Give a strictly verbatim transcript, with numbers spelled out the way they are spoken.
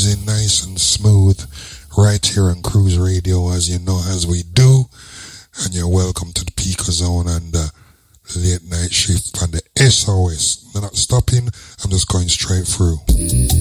cruising nice and smooth right here on Cruise Radio, as you know, as we do. And you're welcome to the Pika Zone and the late night shift on the S O S. I'm not stopping, I'm just going straight through.